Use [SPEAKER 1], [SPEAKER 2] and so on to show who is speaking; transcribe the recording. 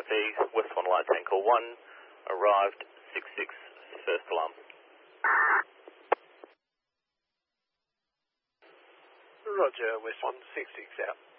[SPEAKER 1] RP, West 1 Light Tanker 1, arrived 66, first alarm.
[SPEAKER 2] Roger, West 166 out.